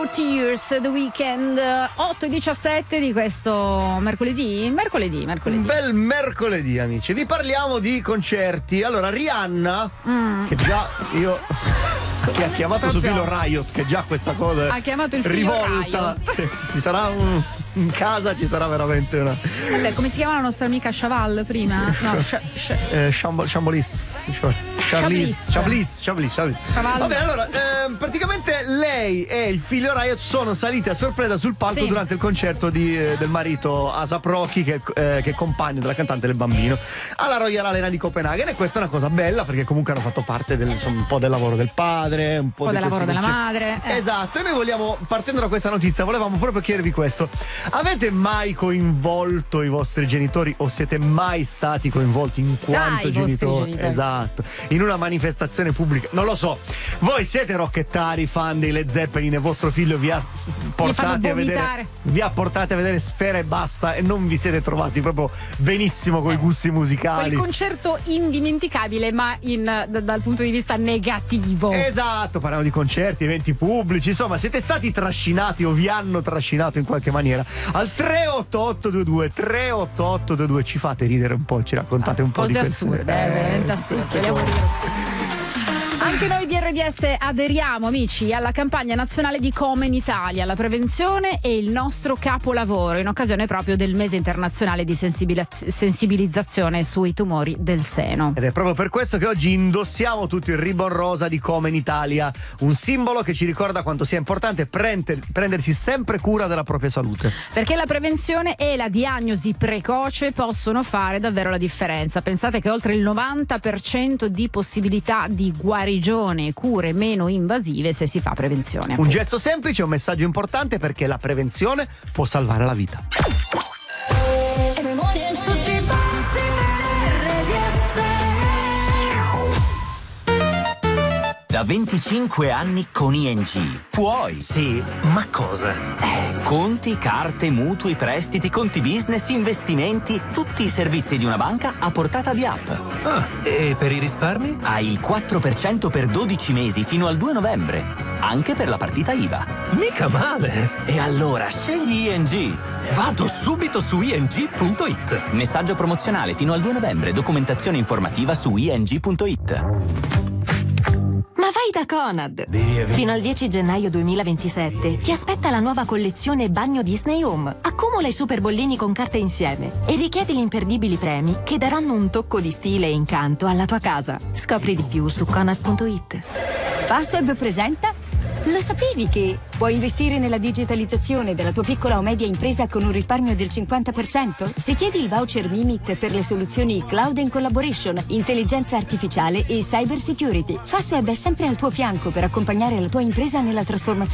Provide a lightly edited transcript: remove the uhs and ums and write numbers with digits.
Tears, The Weeknd, 8:17 di questo mercoledì. Un bel mercoledì, amici. Vi parliamo di concerti. Allora, Rihanna, che già che ha chiamato suo figlio Riot, che già questa cosa ha chiamato il figlio rivolta. Ci sarà in casa ci sarà veramente una. Vabbè, come si chiama la nostra amica Chaval prima? No, Chambliss. Vabbè, allora, praticamente lei e il figlio Riot sono saliti a sorpresa sul palco durante il concerto del marito Asap Rocky, che è compagno della cantante del bambino, alla Royal Arena di Copenaghen. E questa è una cosa bella, perché comunque hanno fatto parte un po' del lavoro del padre, un po' del lavoro della madre. Esatto. E noi vogliamo, partendo da questa notizia, volevamo proprio chiedervi questo: avete mai coinvolto i vostri genitori, o siete mai stati coinvolti in quanto genitori? Esatto, in una manifestazione pubblica? Non lo so, voi siete rockettari, fan dei Led Zeppelin, e vostro figlio vi ha portati a vedere Sfera e basta, e non vi siete trovati proprio benissimo con i gusti musicali? Quel concerto indimenticabile, ma dal punto di vista negativo. Esatto, parliamo di concerti, eventi pubblici, insomma, siete stati trascinati o vi hanno trascinato in qualche maniera? Al 38822 ci fate ridere un po', ci raccontate un po' di cose assurde, veramente assurde. Anche noi di RDS aderiamo, amici, alla campagna nazionale di Come in Italia. La prevenzione è il nostro capolavoro, in occasione proprio del mese internazionale di sensibilizzazione sui tumori del seno. Ed è proprio per questo che oggi indossiamo tutto il ribbon rosa di Come in Italia, un simbolo che ci ricorda quanto sia importante prendersi sempre cura della propria salute. Perché la prevenzione e la diagnosi precoce possono fare davvero la differenza. Pensate che oltre il 90% di possibilità di guarigione e cure meno invasive se si fa prevenzione. Un gesto semplice, un messaggio importante, perché la prevenzione può salvare la vita. Da 25 anni con ING puoi. Sì, ma cosa? Conti, carte, mutui, prestiti, conti business, investimenti, tutti i servizi di una banca a portata di app. E per i risparmi? Hai il 4% per 12 mesi fino al 2 novembre, anche per la partita IVA. Mica male! E allora scegli ING. Vado subito su ing.it. Messaggio promozionale fino al 2 novembre, documentazione informativa su ing.it. Ma vai da Conad! Via. Fino al 10 gennaio 2027 ti aspetta la nuova collezione Bagno Disney Home. Accumula i super bollini con carte insieme e richiedi gli imperdibili premi che daranno un tocco di stile e incanto alla tua casa. Scopri di più su Conad.it. Fastweb presenta. Lo sapevi che puoi investire nella digitalizzazione della tua piccola o media impresa con un risparmio del 50%? Richiedi il voucher Mimit per le soluzioni Cloud and Collaboration, intelligenza artificiale e cyber security. Fastweb è sempre al tuo fianco per accompagnare la tua impresa nella trasformazione